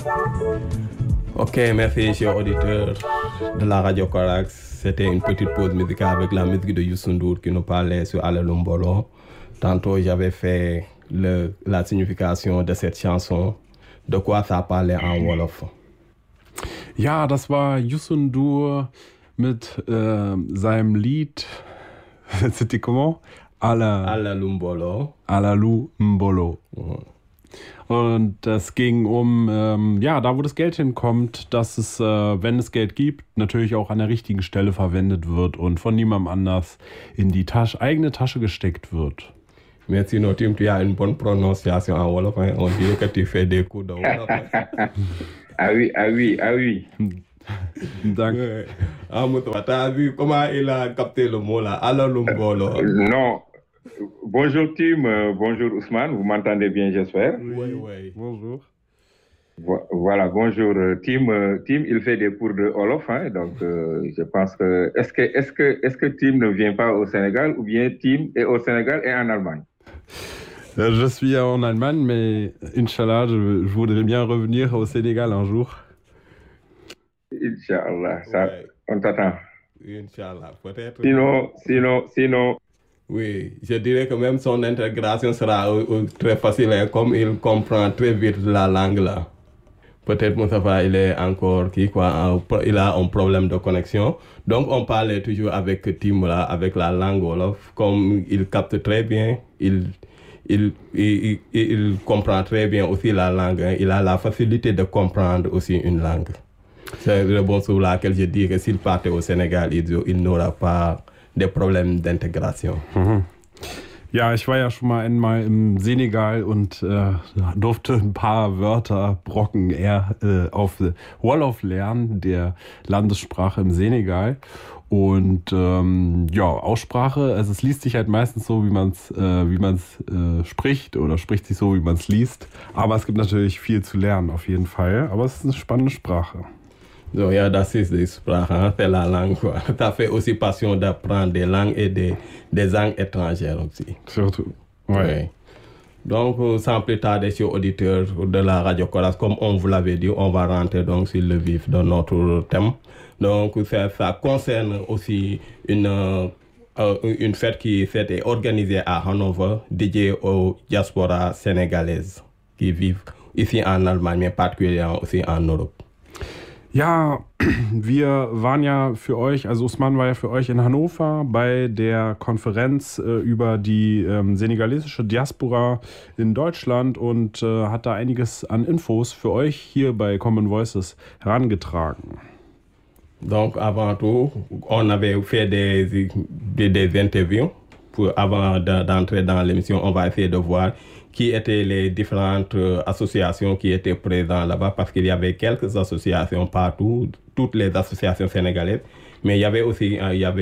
Ok, merci chers auditeurs de la Radio Corax. C'était une petite pause musicale avec la musique de Youssou N'Dour qui nous parlait sur Alalu Mbolo. Tantôt, j'avais fait la signification de cette chanson. De quoi ça parlait en Wolof? Ja, das war Youssou N'Dour mit seinem Lied, c'était comment? Alalu Mbolo. Alalu Mbolo. Und das ging um, da wo das Geld hinkommt, dass es, wenn es Geld gibt, natürlich auch an der richtigen Stelle verwendet wird und von niemandem anders in die eigene Tasche gesteckt wird. Merci, notre team, tu as une bonne prononciation en Wolof. On dirait que tu fais des cours de Wolof. Ah oui. Danke. T'as vu comment il a capté le mot là, Alalu Mbolo? Non. Bonjour Tim, bonjour Ousmane, vous m'entendez bien j'espère? Oui. Bonjour. Voilà, bonjour Tim. Tim, il fait des cours de Wolof, donc je pense que est-ce que Tim ne vient pas au Sénégal ou bien Tim est au Sénégal et en Allemagne? Je suis en Allemagne, mais Inch'Allah, je voudrais bien revenir au Sénégal un jour. Inch'Allah, ça, on t'attend. Inch'Allah, peut-être. Sinon. Oui, je dirais que même son intégration sera très facile, comme il comprend très vite la langue là. Peut-être Moustapha, il est encore il a un problème de connexion. Donc on parlait toujours avec Tim là, avec la langue Wolof, comme il capte très bien, il comprend très bien aussi la langue. Il a la facilité de comprendre aussi une langue. C'est le bon sur laquelle je dis que s'il partait au Sénégal, il n'aura pas de Problem d'Integration. Ja, ich war ja schon mal einmal im Senegal und durfte ein paar Brocken eher auf Wolof lernen, der Landessprache im Senegal. Und Aussprache, also es liest sich halt meistens so, wie man es spricht oder spricht sich so, wie man es liest. Aber es gibt natürlich viel zu lernen auf jeden Fall. Aber es ist eine spannende Sprache. So, ja, das ist die Sprache, c'est la langue. Ça fait aussi passion d'apprendre des langues et des langues étrangères aussi. Surtout, ouais. Donc, sans plus tarder, chers auditeurs de la Radio Corax, comme on vous l'avait dit, on va rentrer donc sur le vif de notre thème. Donc, ça concerne aussi une fête qui est organisée à Hannover, dédiée aux diasporas sénégalaises qui vivent ici en Allemagne, mais particulièrement aussi en Europe. Ja, wir waren ja für euch, also Ousmane war ja für euch in Hannover bei der Konferenz über die senegalesische Diaspora in Deutschland und hat da einiges an Infos für euch hier bei Common Voices herangetragen. Donc avant tout, on avait fait des interviews. Avant d'entrer dans l'émission, on va essayer de voir qui étaient les différentes associations qui étaient présentes là-bas, parce qu'il y avait quelques associations partout, toutes les associations sénégalaises, mais il y avait aussi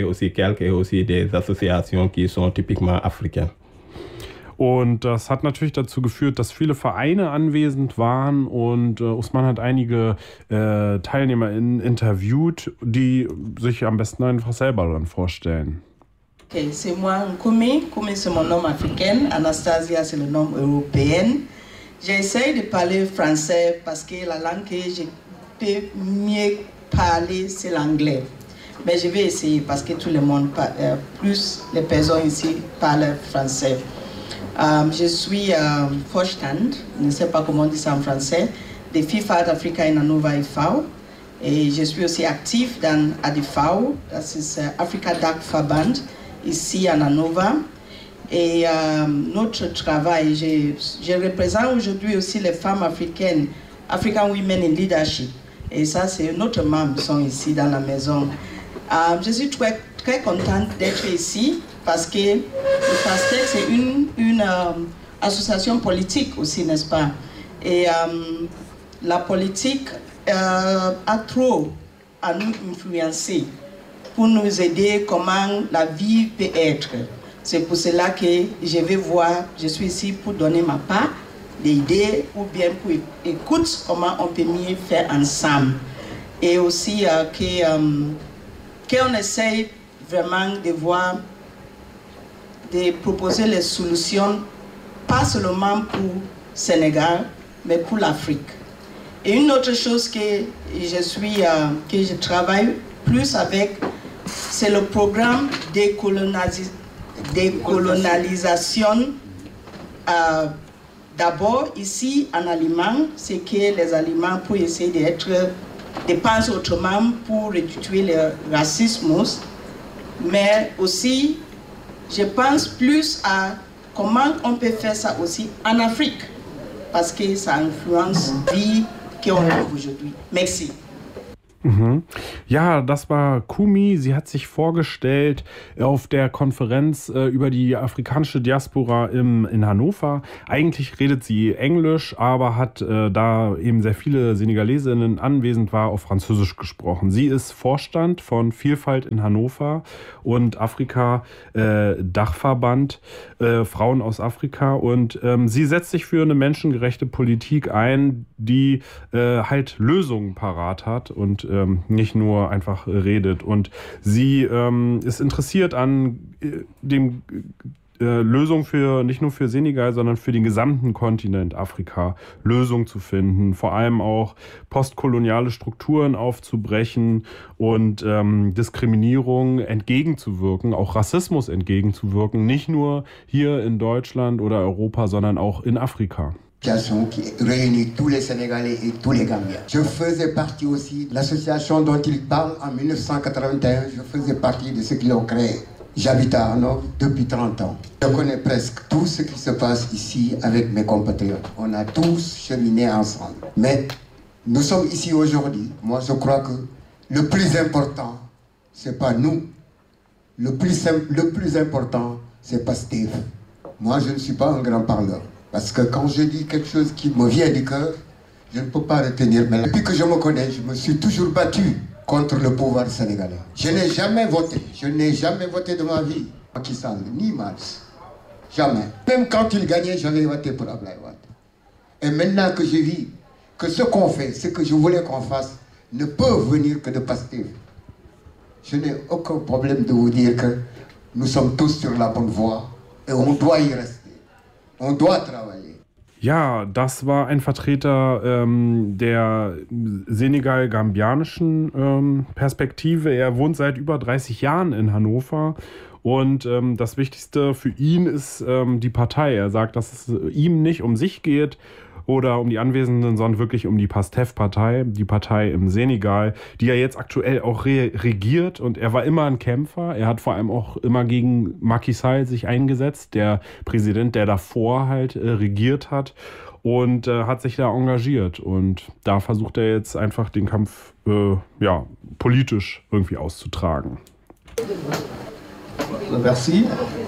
des associations qui sont typiquement africaines. Und das hat natürlich dazu geführt, dass viele Vereine anwesend waren und Ousmane hat einige TeilnehmerInnen interviewt, die sich am besten einfach selber dann vorstellen. Okay, c'est moi Nkoumi. Nkoumi, c'est mon nom africain. Anastasia, c'est le nom européen. J'essaie de parler français parce que la langue que je peux mieux parler, c'est l'anglais. Mais je vais essayer parce que tout le monde, plus les personnes ici parlent français. Je suis Vorstand, je ne sais pas comment on dit ça en français, de FIFA Africa in Hannover e.V. Et je suis aussi actif dans ADV, das ist Africa Dark Verband, ici en Hannover. Et notre travail, je représente aujourd'hui aussi les femmes africaines, African Women in Leadership. Et ça, c'est notre membre sont ici dans la maison. Je suis très, très contente d'être ici parce que le FASTEC, c'est une association politique aussi, n'est-ce pas? Et la politique a trop à nous influencer pour nous aider comment la vie peut être. C'est pour cela que je suis ici pour donner ma part d'idées ou bien pour écouter comment on peut mieux faire ensemble. Et aussi qu'on essaye vraiment de voir, de proposer les solutions, pas seulement pour le Sénégal, mais pour l'Afrique. Et une autre chose que je travaille plus avec, c'est le programme décolonialisation. D'abord, ici, en aliment, c'est que les aliments, pour essayer de penser autrement, pour réduire le racisme, mais aussi, je pense plus à comment on peut faire ça aussi en Afrique, parce que ça influence la vie qu'on a aujourd'hui. Merci. Ja, das war Kumi. Sie hat sich vorgestellt auf der Konferenz über die afrikanische Diaspora in Hannover. Eigentlich redet sie Englisch, aber hat, da eben sehr viele Senegalesinnen anwesend war, auf Französisch gesprochen. Sie ist Vorstand von Vielfalt in Hannover und Afrika Dachverband Frauen aus Afrika. Und sie setzt sich für eine menschengerechte Politik ein, die halt Lösungen parat hat und nicht nur einfach redet. Und sie ist interessiert an dem Lösung für nicht nur für Senegal, sondern für den gesamten Kontinent Afrika Lösungen zu finden, vor allem auch postkoloniale Strukturen aufzubrechen und Diskriminierung entgegenzuwirken, auch Rassismus entgegenzuwirken, nicht nur hier in Deutschland oder Europa, sondern auch in Afrika. Qui réunit tous les Sénégalais et tous les Gambiens. Je faisais partie aussi de l'association dont il parle en 1981. Je faisais partie de ceux qui l'ont créé. J'habite à Hanovre depuis 30 ans. Je connais presque tout ce qui se passe ici avec mes compatriotes. On a tous cheminé ensemble. Mais nous sommes ici aujourd'hui. Moi, je crois que le plus important, c'est pas nous. Le plus important, c'est Pastef. Moi, je ne suis pas un grand parleur. Parce que quand je dis quelque chose qui me vient du cœur, je ne peux pas retenir. Mais depuis que je me connais, je me suis toujours battu contre le pouvoir sénégalais. Je n'ai jamais voté de ma vie Macky Sall, ni Mars. Jamais. Même quand il gagnait, j'avais voté pour Ablaye Wade. Et maintenant que je vis que ce qu'on fait, ce que je voulais qu'on fasse, ne peut venir que de Pastef. Je n'ai aucun problème de vous dire que nous sommes tous sur la bonne voie et on doit y rester. On doit travailler. Ja, das war ein Vertreter der senegal-gambianischen Perspektive. Er wohnt seit über 30 Jahren in Hannover und das Wichtigste für ihn ist die Partei. Er sagt, dass es ihm nicht um sich geht oder um die Anwesenden, sondern wirklich um die Pastef-Partei, die Partei im Senegal, die ja jetzt aktuell auch regiert. Und er war immer ein Kämpfer. Er hat vor allem auch immer gegen Macky Sall sich eingesetzt, der Präsident, der davor halt regiert hat und hat sich da engagiert. Und da versucht er jetzt einfach den Kampf politisch irgendwie auszutragen. Merci.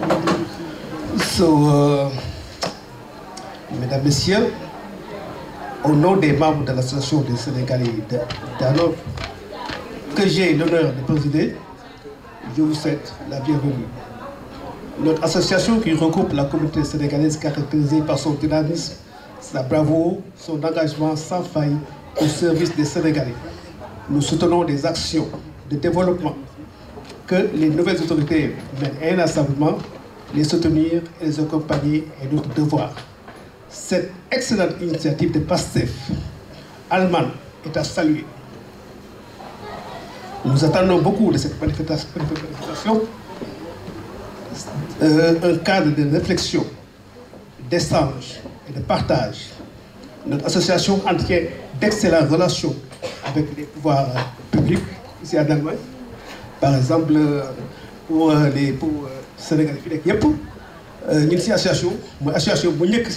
So, Mesdames, Messieurs, au nom des membres de l'association des Sénégalais d'Hanovre, que j'ai l'honneur de présider, je vous souhaite la bienvenue. Notre association qui regroupe la communauté sénégalaise caractérisée par son dynamisme, sa bravoure, son engagement sans faille au service des Sénégalais. Nous soutenons des actions de développement que les nouvelles autorités mènent inlassablement. Les soutenir et les accompagner est notre devoir. Cette excellente initiative de Pastef allemande est à saluer. Nous attendons beaucoup de cette manifestation, un cadre de réflexion, d'échange et de partage. Notre association entretient d'excellentes relations avec les pouvoirs publics ici en Allemagne. Par exemple, pour Sénégal fii nekk yëpp ñu ngi si association mooy association bu njëkk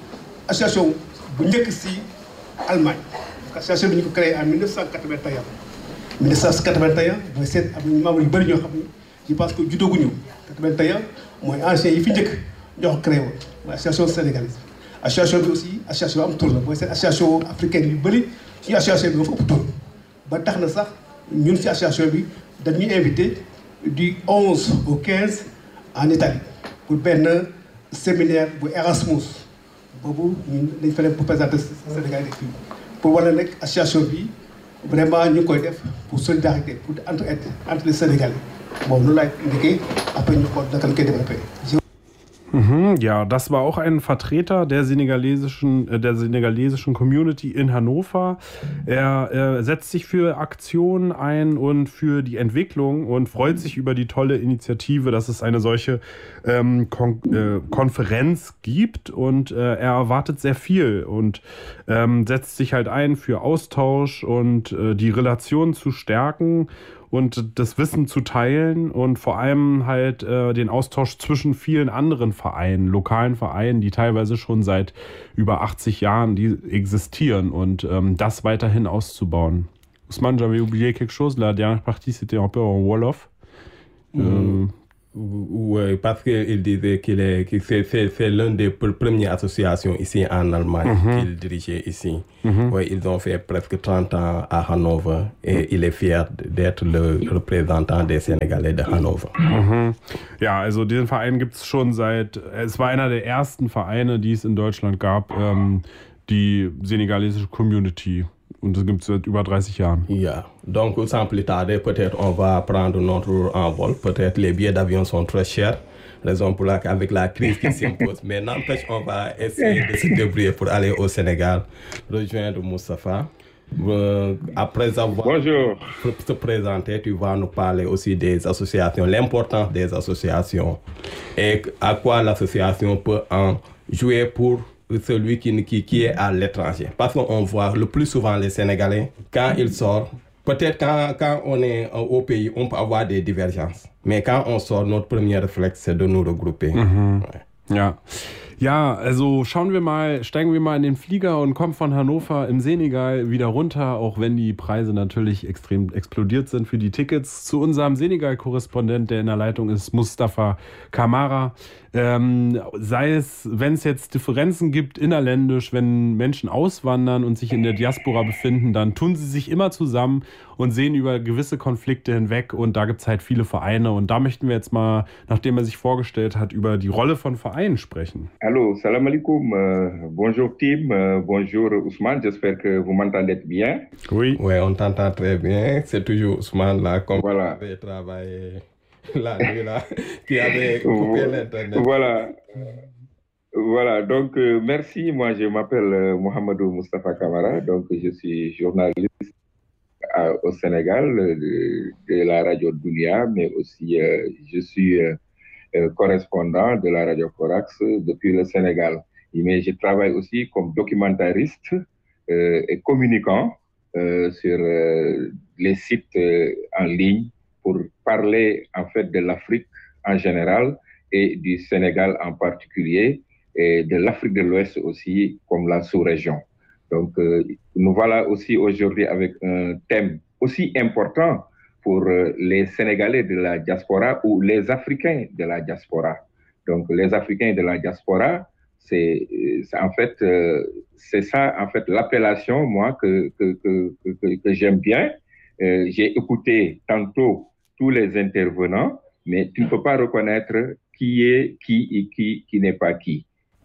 si Allemagne. Association bi ñu ko créé en 1981. 1981 mooy seet am nañu membres yu bëri ñoo xam ne je pense que juddooguñu. 81 mooy anciens yi fi njëkk ñoo ko créé woon mooy association sénégalaise. Association bi aussi association am tur la mooy seen association africaine yu bëri ci association bi nga fa ëpp tur ba tax na sax ñun si association bi dañuy invité du 11 au 15 en Italie pour benn séminaire bu Erasmus boobu ñun dañ fa dem pour présenter Sénégal yi fii pour wane nag association bi vraiment ñu ngi koy def pour solidarité pour entre les Sénégalais bon loolu laay indiqué après ñu xool naka la koy développé. Ja, das war auch ein Vertreter der senegalesischen Community in Hannover. Er setzt sich für Aktionen ein und für die Entwicklung und freut sich über die tolle Initiative, dass es eine solche Konferenz gibt, und er erwartet sehr viel und setzt sich halt ein für Austausch und die Relation zu stärken und das Wissen zu teilen und vor allem halt den Austausch zwischen vielen anderen Vereinen, lokalen Vereinen, die teilweise schon seit über 80 Jahren existieren, und das weiterhin auszubauen. Ousmane, j'avais oublié quelque chose. La dernière partie, c'était un peu en Wolof. Oui, parce qu'il disait que c'est l'une des premières associations ici en Allemagne qu'il dirigeait ici. Oui, ils ont fait presque 30 ans à Hannover et il est fier d'être le représentant des Sénégalais de Hannover. Ja, also diesen Verein gibt es schon es war einer der ersten Vereine, die es in Deutschland gab, die senegalesische Community. Und das gibt es seit über 30 Jahren. Ja, donc sans plus tarder, peut-être on va prendre notre envol. Peut-être les billets d'avion sont très chers, raison pour laquelle avec la crise qui s'impose. Mais n'empêche, on va essayer de se débrouiller pour aller au Sénégal, rejoindre Moustapha. Après avoir se présenté, tu vas nous parler aussi des associations, l'importance des associations et à quoi l'association peut en jouer pour celui qui est à l'étranger. Parce qu'on voit le plus souvent les Sénégalais, quand ils sortent, peut-être quand on est au pays, on peut avoir des divergences. Mais quand on sort, notre premier réflexe, c'est de nous regrouper. Ouais. Ja, also steigen wir mal in den Flieger und kommen von Hannover im Senegal wieder runter, auch wenn die Preise natürlich extrem explodiert sind für die Tickets, zu unserem Senegal-Korrespondent, der in der Leitung ist, Mustafa Kamara. Sei es, wenn es jetzt Differenzen gibt innerländisch, wenn Menschen auswandern und sich in der Diaspora befinden, dann tun sie sich immer zusammen und sehen über gewisse Konflikte hinweg, und da gibt es halt viele Vereine, und da möchten wir jetzt mal, nachdem er sich vorgestellt hat, über die Rolle von Vereinen sprechen. Allô, salam alaikum, bonjour team, bonjour Ousmane, j'espère que vous m'entendez bien. Oui, on t'entend très bien, c'est toujours Ousmane là, comme voilà. Avait travaillé la nuit là, qui avait coupé l'internet. Voilà, donc merci, moi je m'appelle Mohamedou Moustapha Kamara, donc je suis journaliste au Sénégal de la radio Dunia, mais aussi je suis correspondant de la radio Corax depuis le Sénégal. Mais je travaille aussi comme documentariste et communicant sur les sites en ligne pour parler en fait de l'Afrique en général et du Sénégal en particulier, et de l'Afrique de l'Ouest aussi comme la sous-région. Donc nous voilà aussi aujourd'hui avec un thème aussi important pour les Sénégalais de la diaspora ou les Africains de la diaspora. Donc les Africains de la diaspora, c'est en fait c'est ça en fait l'appellation moi que j'aime bien. J'ai écouté tantôt tous les intervenants, mais tu ne peux pas reconnaître qui est qui et qui n'est pas qui.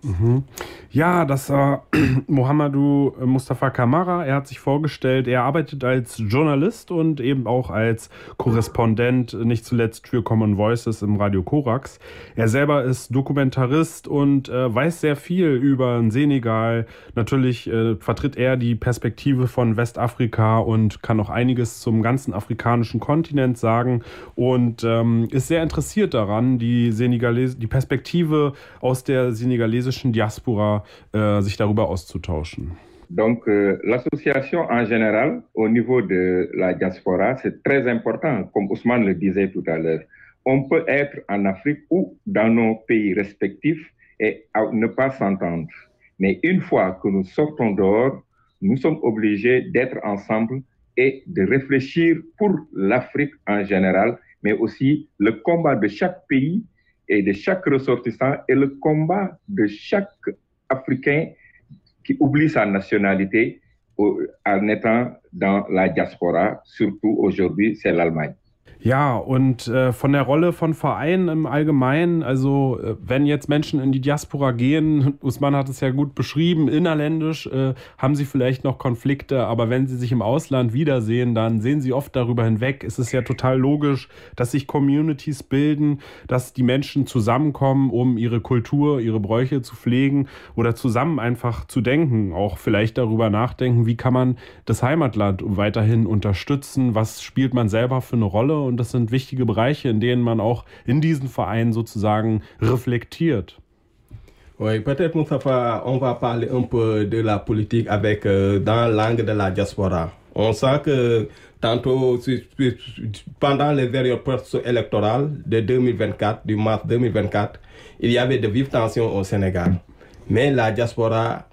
Ja, das war Mohamedou Mustafa Kamara. Er hat sich vorgestellt, er arbeitet als Journalist und eben auch als Korrespondent, nicht zuletzt für Common Voices im Radio Korax. Er selber ist Dokumentarist und weiß sehr viel über den Senegal. Natürlich vertritt er die Perspektive von Westafrika und kann auch einiges zum ganzen afrikanischen Kontinent sagen und ist sehr interessiert daran, die Perspektive aus der senegalesischen Diaspora sich darüber auszutauschen. Donc, l'association en général, au niveau de la diaspora, c'est très important, comme Ousmane le disait tout à l'heure. On peut être en Afrique ou dans nos pays respectifs et ne pas s'entendre. Mais une fois que nous sortons dehors, nous sommes obligés d'être ensemble et de réfléchir pour l'Afrique en général, mais aussi le combat de chaque pays et de chaque ressortissant et le combat de chaque Africain qui oublie sa nationalité en étant dans la diaspora, surtout aujourd'hui, c'est l'Allemagne. Ja, und von der Rolle von Vereinen im Allgemeinen, also wenn jetzt Menschen in die Diaspora gehen, Usman hat es ja gut beschrieben, innerländisch haben sie vielleicht noch Konflikte, aber wenn sie sich im Ausland wiedersehen, dann sehen sie oft darüber hinweg. Es ist ja total logisch, dass sich Communities bilden, dass die Menschen zusammenkommen, um ihre Kultur, ihre Bräuche zu pflegen oder zusammen einfach zu denken, auch vielleicht darüber nachdenken, wie kann man das Heimatland weiterhin unterstützen, was spielt man selber für eine Rolle. Und das sind wichtige Bereiche, in denen man auch in diesen Vereinen sozusagen reflektiert. Oui, peut-être, Moustapha, on va parler un peu de la politique avec dans l'angle de la diaspora. On sent que tantôt, pendant les périodes post-électorales de 2024, du mars 2024, il y avait de vives tensions au Sénégal. Mais la diaspora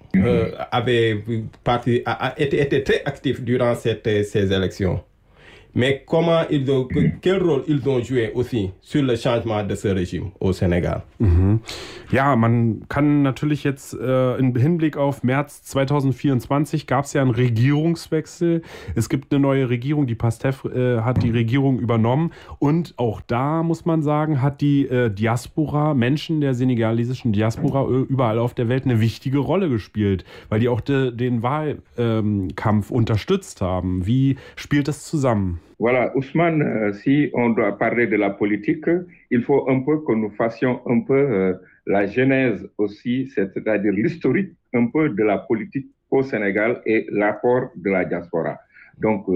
était très active durant ces élections. Mais quel rôle ils ont joué aussi sur le changement de ce régime au Sénégal? Ja, man kann natürlich jetzt im Hinblick auf März 2024 gab es ja einen Regierungswechsel. Es gibt eine neue Regierung, die PASTEF hat die Regierung übernommen. Und auch da, muss man sagen, hat die Diaspora, Menschen der senegalesischen Diaspora überall auf der Welt eine wichtige Rolle gespielt, weil die auch den Wahlkampf unterstützt haben. Wie spielt das zusammen? Voilà, Ousmane, si on doit parler de la politique, il faut un peu que nous fassions un peu la genèse aussi, c'est-à-dire l'historique un peu de la politique au Sénégal et l'apport de la diaspora. Donc,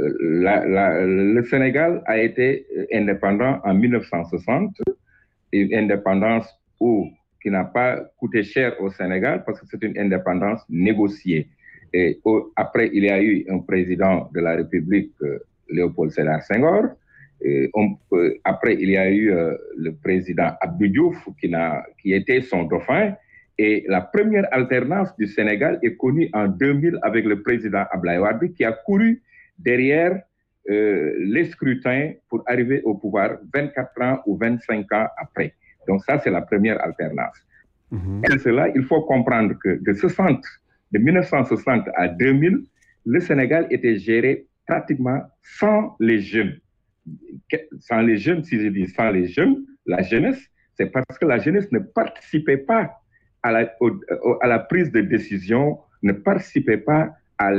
le Sénégal a été indépendant en 1960, une indépendance qui n'a pas coûté cher au Sénégal parce que c'est une indépendance négociée. Et après, il y a eu un président de la République, Léopold Sédar Senghor. Après, il y a eu le président Abdou Diouf qui était son dauphin. Et la première alternance du Sénégal est connue en 2000 avec le président Abdoulaye Wade qui a couru derrière les scrutins pour arriver au pouvoir 24 ans ou 25 ans après. Donc ça, c'est la première alternance. Et cela, il faut comprendre que de 1960 à 2000, le Sénégal était géré pratiquement sans les jeunes. Sans les jeunes, si je dis sans les jeunes, la jeunesse, c'est parce que la jeunesse ne participait pas à la prise de décision, ne participait pas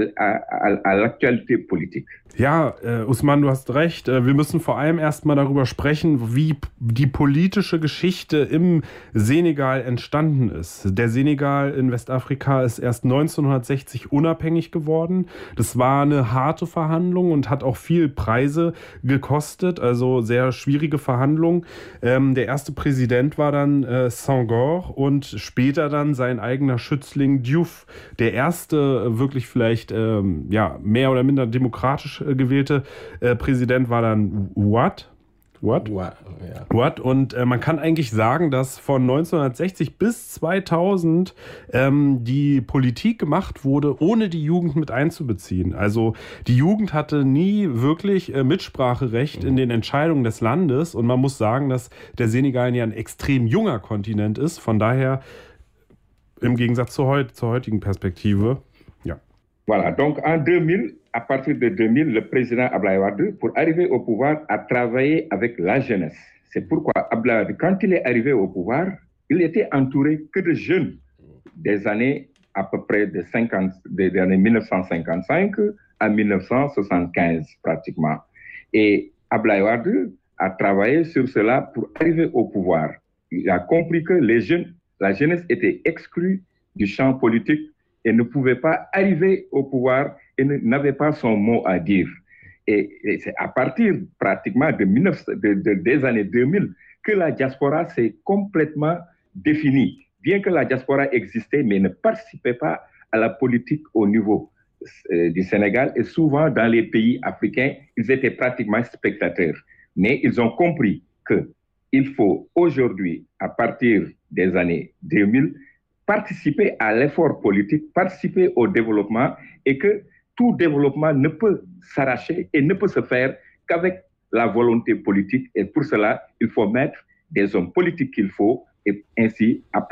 à l'actualité politique. Ja, Usman, du hast recht. Wir müssen vor allem erstmal darüber sprechen, wie die politische Geschichte im Senegal entstanden ist. Der Senegal in Westafrika ist erst 1960 unabhängig geworden. Das war eine harte Verhandlung und hat auch viel Preise gekostet, also sehr schwierige Verhandlungen. Der erste Präsident war dann Senghor und später dann sein eigener Schützling Diouf. Der erste wirklich vielleicht mehr oder minder demokratisch gewählte Präsident war dann Wade. Und man kann eigentlich sagen, dass von 1960 bis 2000 die Politik gemacht wurde, ohne die Jugend mit einzubeziehen. Also die Jugend hatte nie wirklich Mitspracherecht in den Entscheidungen des Landes. Und man muss sagen, dass der Senegal ja ein extrem junger Kontinent ist. Von daher im Gegensatz zur heutigen Perspektive. Voilà, donc en 2000, à partir de 2000, le président Abdoulaye Wade, pour arriver au pouvoir, a travaillé avec la jeunesse. C'est pourquoi Abdoulaye Wade, quand il est arrivé au pouvoir, il était entouré que de jeunes des années à peu près des années 1955 à 1975 pratiquement. Et Abdoulaye Wade a travaillé sur cela pour arriver au pouvoir. Il a compris que la jeunesse était exclue du champ politique et ne pouvait pas arriver au pouvoir et n'avait pas son mot à dire. Et c'est à partir pratiquement des années 2000 que la diaspora s'est complètement définie. Bien que la diaspora existait, mais ne participait pas à la politique au niveau du Sénégal et souvent dans les pays africains, ils étaient pratiquement spectateurs. Mais ils ont compris qu'il faut aujourd'hui, à partir des années 2000, participer à l'effort politique, participer au développement et que tout développement ne peut s'arracher et ne peut se faire qu'avec la volonté politique. Et pour cela, il faut mettre des hommes politiques qu'il faut et ainsi, après,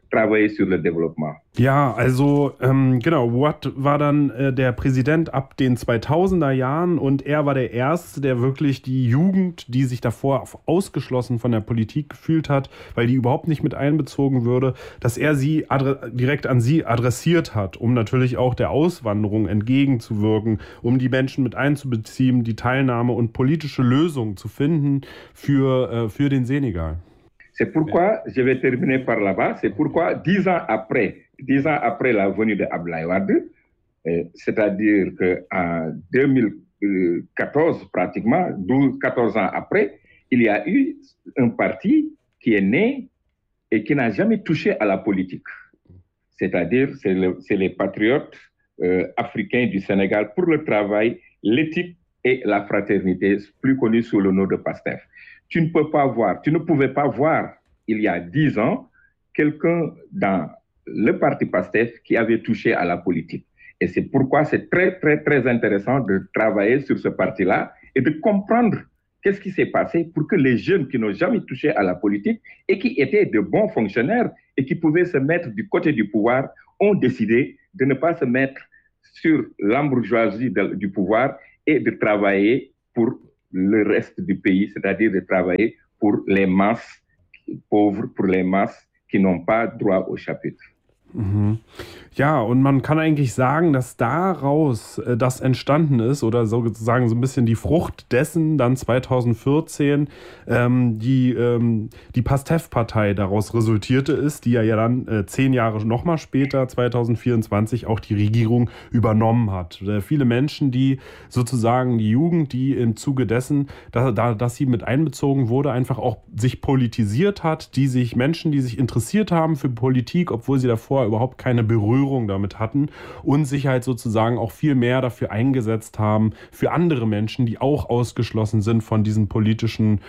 travailler sur le développement. Ja, also genau, Wade war dann der Präsident ab den 2000er Jahren und er war der Erste, der wirklich die Jugend, die sich davor ausgeschlossen von der Politik gefühlt hat, weil die überhaupt nicht mit einbezogen würde, dass er sie direkt an sie adressiert hat, um natürlich auch der Auswanderung entgegenzuwirken, um die Menschen mit einzubeziehen, die Teilnahme und politische Lösungen zu finden für den Senegal. C'est pourquoi, je vais terminer par là-bas, c'est pourquoi 10 ans après la venue de Abdoulaye Wade, c'est-à-dire qu'en 2014 pratiquement, 14 ans après, il y a eu un parti qui est né et qui n'a jamais touché à la politique. C'est-à-dire, c'est les patriotes africains du Sénégal pour le travail, l'éthique et la fraternité, plus connus sous le nom de PASTEF. Tu ne pouvais pas voir il y a 10 ans quelqu'un dans le parti PASTEF qui avait touché à la politique. Et c'est pourquoi c'est très, très, très intéressant de travailler sur ce parti-là et de comprendre qu'est-ce qui s'est passé pour que les jeunes qui n'ont jamais touché à la politique et qui étaient de bons fonctionnaires et qui pouvaient se mettre du côté du pouvoir ont décidé de ne pas se mettre sur l'embourgeoisie du pouvoir et de travailler pour le reste du pays, c'est-à-dire de travailler pour les masses pauvres, pour les masses qui n'ont pas droit au chapitre. Mhm. Ja, und man kann eigentlich sagen, dass daraus das entstanden ist oder sozusagen so ein bisschen die Frucht dessen dann 2014 die PASTEF-Partei daraus resultierte ist, die ja dann 10 Jahre nochmal später, 2024, auch die Regierung übernommen hat. Viele Menschen, die sozusagen die Jugend, die im Zuge dessen, dass sie mit einbezogen wurde, einfach auch sich politisiert hat, Menschen, die sich interessiert haben für Politik, obwohl sie davor überhaupt keine Berührung damit hatten und sich halt sozusagen auch viel mehr dafür eingesetzt haben, für andere Menschen, die auch ausgeschlossen sind von diesen politischen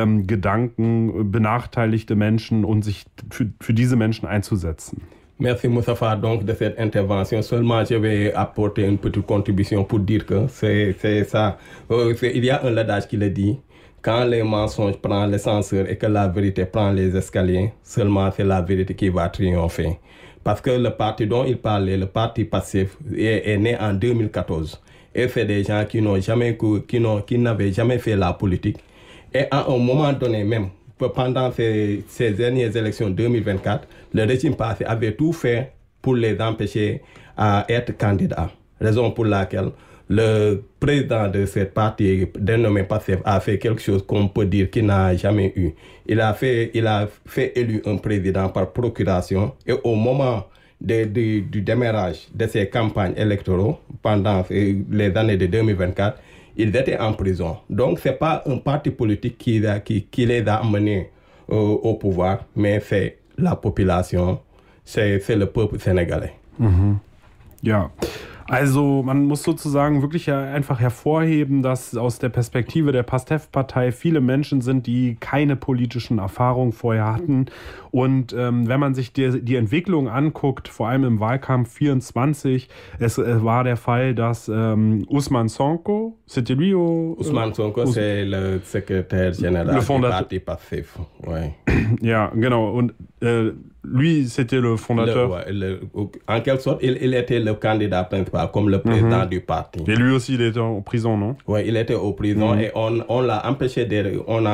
Gedanken, benachteiligte Menschen und sich für diese Menschen einzusetzen. Merci Moustapha donc de cette intervention. Seulement je vais apporter une petite contribution pour dire que c'est ça. Il y a un adage qui le dit. Quand les mensonges prennent l'ascenseur et que la vérité prend les escaliers, seulement c'est la vérité qui va triompher. Parce que le parti dont il parlait, le parti PASTEF, est né en 2014. Et c'est des gens qui n'avaient jamais fait la politique. Et à un moment donné même, pendant ces dernières élections 2024, le régime passé avait tout fait pour les empêcher à être candidats. Raison pour laquelle le président de cette partie dénommé PASTEF a fait quelque chose qu'on peut dire qu'il n'a jamais eu. Il a fait élu un président par procuration et au moment du démarrage de ces campagnes électorales pendant les années de 2024, ils étaient en prison. Donc c'est pas un parti politique qui les a amenés au pouvoir, mais c'est la population, c'est le peuple sénégalais. Mhm. Ja. Also man muss sozusagen wirklich einfach hervorheben, dass aus der Perspektive der PASTEF-Partei viele Menschen sind, die keine politischen Erfahrungen vorher hatten. Und wenn man sich die Entwicklung anguckt, vor allem im Wahlkampf 24, es war der Fall, dass Ousmane Sonko, c'était lui Ousmane Sonko, c'est le secrétaire général du parti PASTEF. Ouais. Ja, genau. Und lui, c'était le fondateur. En quelque sorte, il était le candidat principal, comme le président du parti. Et lui aussi, il était en prison, non? Oui, il était en prison et on l'a empêché on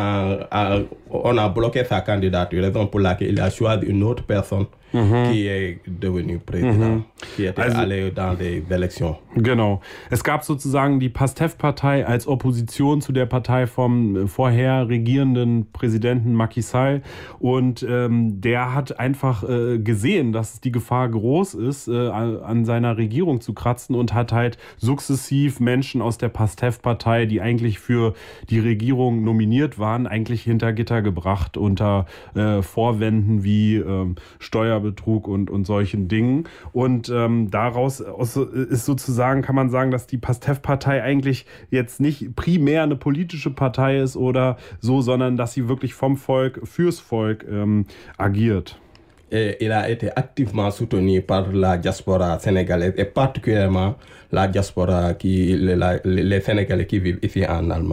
a bloqué sa candidature, raison pour laquelle il a choisi une autre personne qui est devenue président, qui était allé dans des Élections. Genau. Es gab sozusagen die PASTEF-Partei als Opposition zu der Partei vom vorher regierenden Präsidenten Macky Sall und der hat einfach gesehen, dass die Gefahr groß ist, an seiner Regierung zu kratzen und hat halt sukzessiv Menschen aus der PASTEF-Partei, die eigentlich für die Regierung nominiert waren, eigentlich hinter Gitter gebracht unter Vorwänden wie Steuerbetrug und solchen Dingen. Und daraus ist sozusagen, kann man sagen, dass die PASTEF-Partei eigentlich jetzt nicht primär eine politische Partei ist oder so, sondern dass sie wirklich vom Volk, fürs Volk agiert. Il a été activement soutenu par la diaspora sénégalaise et particulièrement la diaspora les Sénégalais qui vivent ici en Allemagne.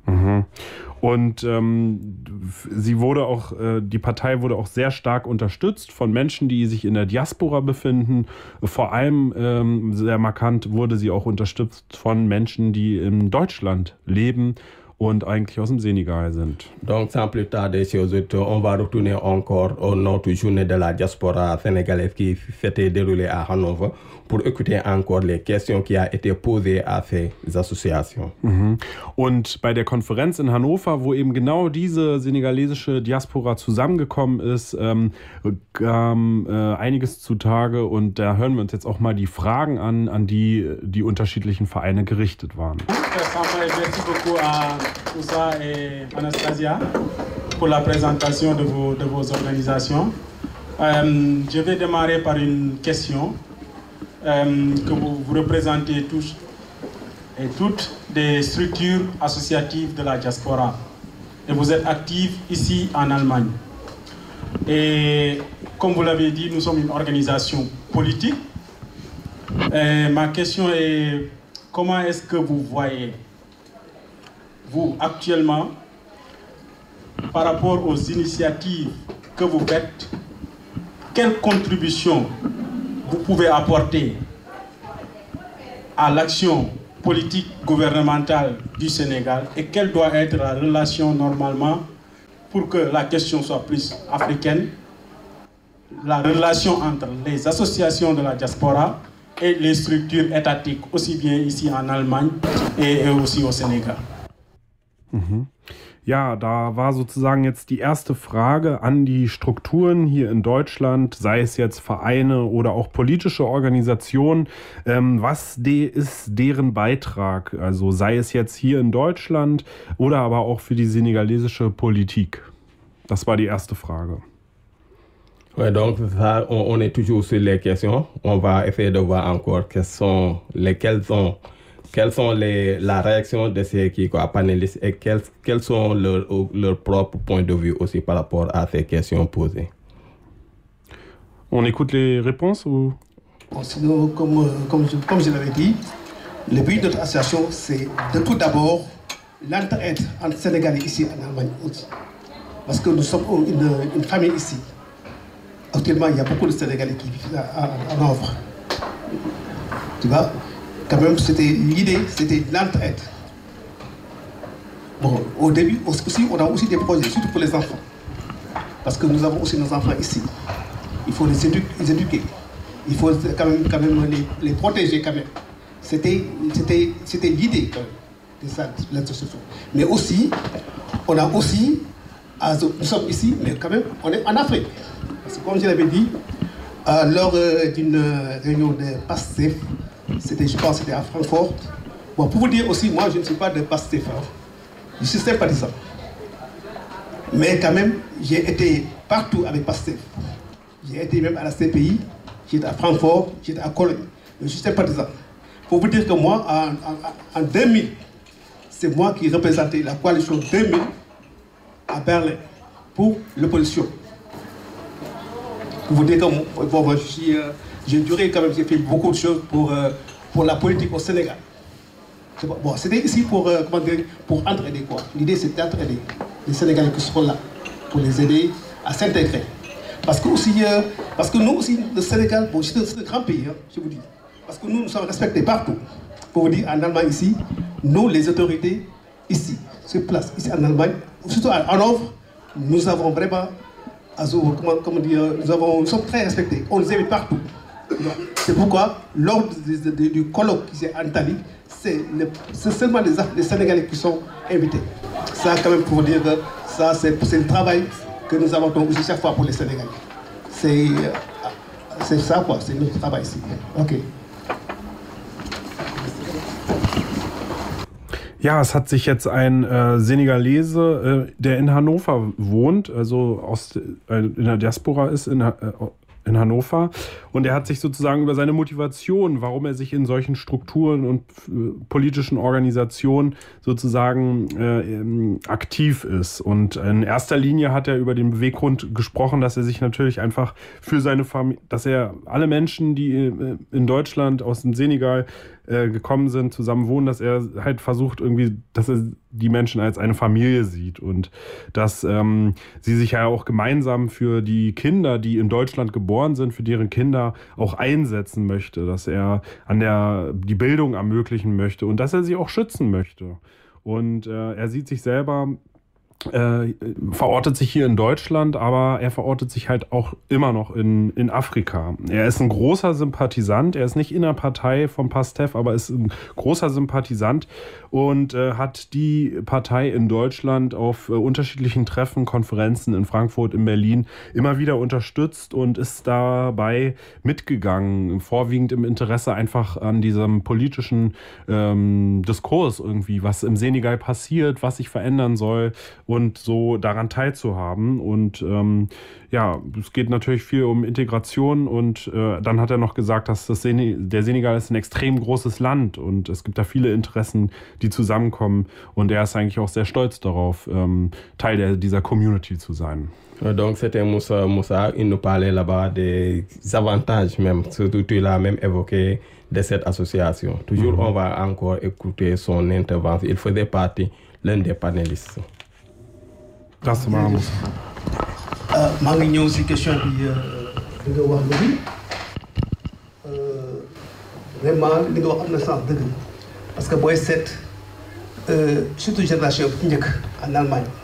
Und sie wurde auch, die Partei wurde auch sehr stark unterstützt von Menschen, die sich in der Diaspora befinden. Vor allem sehr markant wurde sie auch unterstützt von Menschen, die in Deutschland leben und eigentlich aus dem Sénégal sind. Donc sans plus tarder, chers auditeurs, on va retourner encore au notre journée de la diaspora sénégalaise qui s'était déroulée à Hannover pour écouter encore les questions qui ont été posées à ces associations. Und bei der Konferenz in Hannover, wo eben genau diese senegalesische Diaspora zusammengekommen ist, kam einiges zutage und da hören wir uns jetzt auch mal die Fragen an die die unterschiedlichen Vereine gerichtet waren. Merci beaucoup à Oussa et Anastasia pour la présentation de vos organisations. Je vais démarrer par une question. Que vous représentez tous et toutes des structures associatives de la diaspora. Et vous êtes actifs ici en Allemagne. Et comme vous l'avez dit, nous sommes une organisation politique. Et ma question est, comment est-ce que vous voyez, vous actuellement, par rapport aux initiatives que vous faites, quelle contribution vous pouvez apporter à l'action politique gouvernementale du Sénégal et quelle doit être la relation normalement pour que la question soit plus africaine, la relation entre les associations de la diaspora et les structures étatiques, aussi bien ici en Allemagne et aussi au Sénégal. Ja, da war sozusagen jetzt die erste Frage an die Strukturen hier in Deutschland, sei es jetzt Vereine oder auch politische Organisationen. Was ist deren Beitrag? Also sei es jetzt hier in Deutschland oder aber auch für die senegalesische Politik? Das war die erste Frage. Ouais, donc ça, on est toujours sur les questions. On va essayer de voir encore quelles sont la réaction de ces panélistes et quels sont leurs propres points de vue aussi par rapport à ces questions posées. On écoute les réponses ou? Bon, sinon, comme je l'avais dit, le but de notre association, c'est de tout d'abord l'entraide entre Sénégalais ici en Allemagne aussi. Parce que nous sommes une famille ici. Actuellement, il y a beaucoup de Sénégalais qui vivent en Havre. Tu vois? Quand même, l'idée, c'était l'entraide. Bon, au début, aussi, on a aussi des projets, surtout pour les enfants. Parce que nous avons aussi nos enfants ici. Il faut les éduquer. Il faut quand même les protéger quand même. C'était l'idée quand même de ça, l'association. Mais aussi, nous sommes ici, mais quand même, on est en Afrique. Parce que comme je l'avais dit, lors d'une réunion de PASTEF, je pense que c'était à Francfort. Bon, pour vous dire aussi, moi je ne suis pas de PASTEF, hein. Je suis sympathisant. Mais quand même, j'ai été partout avec PASTEF. J'ai été même à la CPI, j'étais à Francfort, j'étais à Cologne. Je suis sympathisant. Pour vous dire que moi, en 2000, c'est moi qui représentais la coalition 2000 à Berlin pour l'opposition. Pour vous dire que bon, j'ai duré quand même, j'ai fait beaucoup de choses pour la politique au Sénégal. Bon, c'était ici pour entraider quoi. L'idée c'était d'entraider les Sénégalais qui seront là, pour les aider à s'intégrer. Parce que nous aussi, le Sénégal, bon, c'est un grand pays, hein, je vous dis. Parce que nous sommes respectés partout. Pour vous dire, en Allemagne ici, nous, les autorités ici, sur place, ici en Allemagne, surtout en Havre, nous avons vraiment, nous sommes très respectés. On nous invite partout. C'est pourquoi, lors du colloque qui s'est en Italie, c'est seulement les Sénégalais qui sont invités. Ça, quand même, pour vous dire que ça, c'est le travail que nous avons aussi chaque fois pour les Sénégalais. C'est ça, quoi, c'est notre travail ici. Ok. Ja, es hat sich jetzt ein Senegalese, der in Hannover wohnt, also in der Diaspora ist in Hannover Und er hat sich sozusagen über seine Motivation, warum er sich in solchen Strukturen und politischen Organisationen sozusagen aktiv ist. Und in erster Linie hat er über den Beweggrund gesprochen, dass er sich natürlich einfach für seine Familie, dass er alle Menschen, die in Deutschland aus dem Senegal gekommen sind, zusammen wohnen, dass er halt versucht irgendwie, dass er die Menschen als eine Familie sieht und dass sie sich ja auch gemeinsam für die Kinder, die in Deutschland geboren sind, für deren Kinder auch einsetzen möchte, dass er die Bildung ermöglichen möchte und dass er sie auch schützen möchte. Und er sieht sich selber, verortet sich hier in Deutschland, aber er verortet sich halt auch immer noch in Afrika. Er ist ein großer Sympathisant, er ist nicht in der Partei von PASTEF, aber ist ein großer Sympathisant und hat die Partei in Deutschland auf unterschiedlichen Treffen, Konferenzen in Frankfurt, in Berlin immer wieder unterstützt und ist dabei mitgegangen, vorwiegend im Interesse einfach an diesem politischen Diskurs irgendwie, was im Senegal passiert, was sich verändern soll und so daran teilzuhaben. Und es geht natürlich viel um Integration und dann hat er noch gesagt, dass der Senegal ist ein extrem großes Land und es gibt da viele Interessen, die zusammenkommen und er ist eigentlich auch sehr stolz darauf, Teil dieser Community zu sein. Donc c'était Moussa, il nous parlait là-bas des avantages même, surtout tu l'as même évoqué, de cette association. Toujours on va encore écouter son intervention, il faisait partie l'un des panélistes. Das war Moussa. maa ngi ñëw si question bi nga wax léegi vraiment li nga wax am na sens dëgg parce que booy seet surtout génération bu njëkk en Allemagne